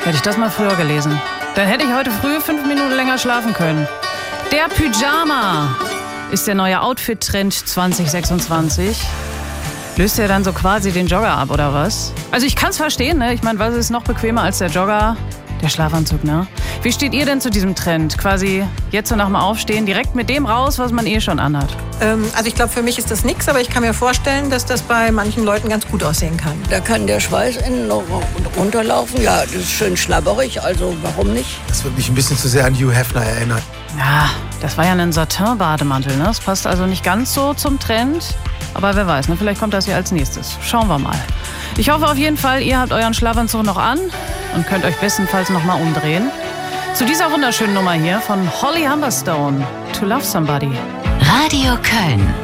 Hätte ich das mal früher gelesen. Dann hätte ich heute früh 5 Minuten länger schlafen können. Der Pyjama ist der neue Outfit-Trend 2026. Löst er dann so quasi den Jogger ab, oder was? Also ich kann's verstehen, ne? Ich meine, was ist noch bequemer als der Jogger? Der Schlafanzug, ne? Wie steht ihr denn zu diesem Trend? Quasi jetzt so nach dem Aufstehen direkt mit dem raus, was man schon anhat? Also ich glaube, für mich ist das nichts, aber ich kann mir vorstellen, dass das bei manchen Leuten ganz gut aussehen kann. Da kann der Schweiß innen noch runterlaufen. Ja, das ist schön schlabberig, also warum nicht? Das wird mich ein bisschen zu sehr an Hugh Hefner erinnern. Ja, das war ja ein Satin-Bademantel, ne? Das passt also nicht ganz so zum Trend. Aber wer weiß, ne? Vielleicht kommt das hier als nächstes. Schauen wir mal. Ich hoffe auf jeden Fall, ihr habt euren Schlafanzug noch an und könnt euch bestenfalls noch mal umdrehen. Zu dieser wunderschönen Nummer hier von Holly Humberstone, To Love Somebody. Radio Köln.